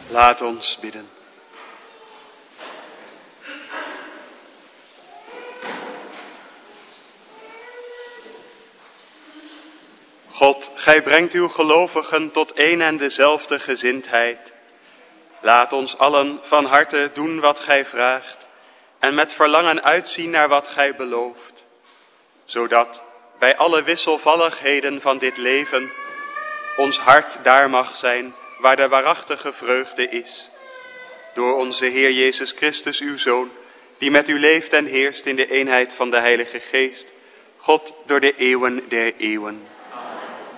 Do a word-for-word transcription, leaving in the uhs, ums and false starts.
Laat ons bidden. God, gij brengt uw gelovigen tot één en dezelfde gezindheid. Laat ons allen van harte doen wat gij vraagt en met verlangen uitzien naar wat gij belooft, zodat bij alle wisselvalligheden van dit leven ons hart daar mag zijn waar de waarachtige vreugde is. Door onze Heer Jezus Christus, uw Zoon, die met u leeft en heerst in de eenheid van de Heilige Geest, God door de eeuwen der eeuwen.